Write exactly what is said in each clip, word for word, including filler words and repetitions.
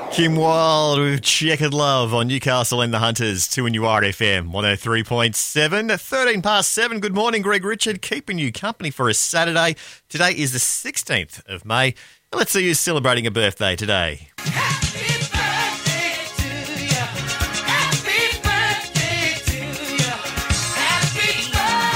Kim Wilde with Checkered Love on Newcastle and the Hunters, two N U R F M, one oh three point seven, thirteen past seven. Good morning, Greg Richard, keeping you company for a Saturday. Today is the sixteenth of May. Let's see who's celebrating a birthday today. Happy birthday to you. Happy birthday to you. Happy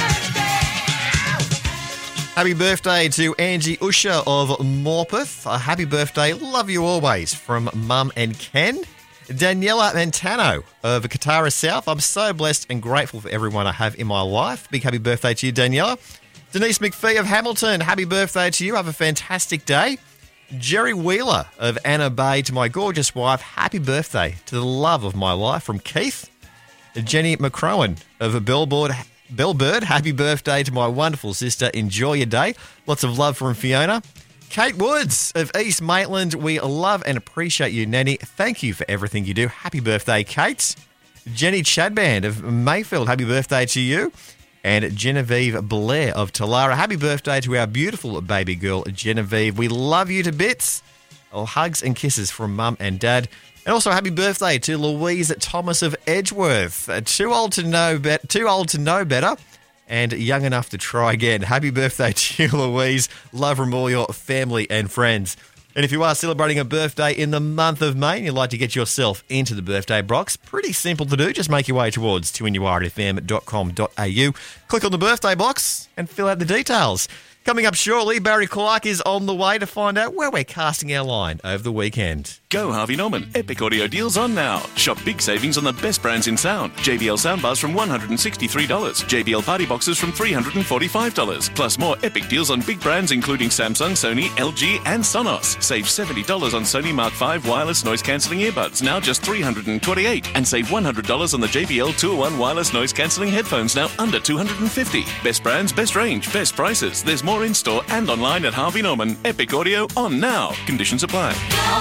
birthday. Happy birthday to Angie Usher of Morpeth. A happy birthday, love you always, from Mum and Ken. Daniela Montano of Katara South. I'm so blessed and grateful for everyone I have in my life. Big happy birthday to you, Daniela. Denise McPhee of Hamilton. Happy birthday to you. Have a fantastic day. Jerry Wheeler of Anna Bay, to my gorgeous wife. Happy birthday to the love of my life, from Keith. Jenny McCrowan of Bellboard. Bellbird, happy birthday to my wonderful sister. Enjoy your day. Lots of love from Fiona. Kate Woods of East Maitland. We love and appreciate you, Nanny. Thank you for everything you do. Happy birthday, Kate. Jenny Chadband of Mayfield. Happy birthday to you. And Genevieve Blair of Talara. Happy birthday to our beautiful baby girl, Genevieve. We love you to bits. Oh, hugs and kisses from Mum and Dad. And also happy birthday to Louise Thomas of Edgeworth. Uh, too old to know be- too old to know better and young enough to try again. Happy birthday to you, Louise. Love from all your family and friends. And if you are celebrating a birthday in the month of May and you'd like to get yourself into the birthday box, pretty simple to do. Just make your way towards two N U R F M dot com dot a u. Click on the birthday box and fill out the details. Coming up shortly, Barry Clark is on the way to find out where we're casting our line over the weekend. Go Harvey Norman. Epic audio deals on now. Shop big savings on the best brands in sound. J B L soundbars from one hundred sixty-three dollars. J B L party boxes from three hundred forty-five dollars. Plus more epic deals on big brands including Samsung, Sony, L G and Sonos. Save seventy dollars on Sony Mark five wireless noise cancelling earbuds, now just three hundred twenty-eight dollars. And save one hundred dollars on the J B L two oh one wireless noise cancelling headphones, now under two hundred fifty dollars. Best brands, best range, best prices. There's more in store and online at Harvey Norman. Epic audio on now. Conditions apply.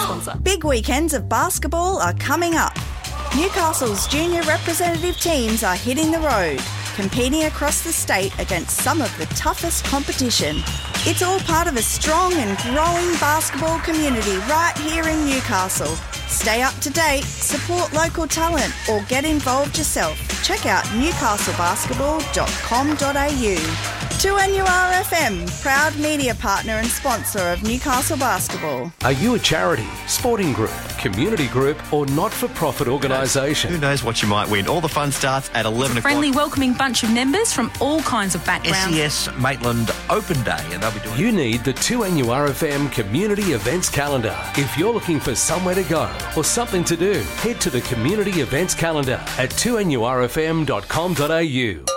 Big weekends of basketball are coming up. Newcastle's junior representative teams are hitting the road, competing across the state against some of the toughest competition. It's all part of a strong and growing basketball community right here in Newcastle. Stay up to date, support local talent, or get involved yourself. Check out newcastle basketball dot com dot a u. two N U R F M, proud media partner and sponsor of Newcastle Basketball. Are you a charity, sporting group, community group, or not-for-profit Who organisation? knows what you might win? All the fun starts at eleven o'clock. Friendly, welcoming bunch of members from all kinds of backgrounds. S E S Maitland Open Day, and they'll be doing You need the two N U R F M Community Events Calendar. If you're looking for somewhere to go or something to do, head to the Community Events Calendar at two N U R F M dot com dot a u.